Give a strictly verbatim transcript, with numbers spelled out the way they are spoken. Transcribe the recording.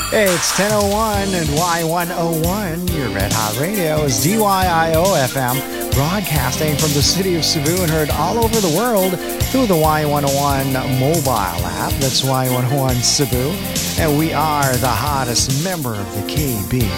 It's ten oh one and Y one oh one. Your Red Hot Radio is D Y I O F M, broadcasting from the city of Cebu and heard all over the world through the Y one oh one mobile app. That's Y one oh one Cebu. And we are the hottest member of the K B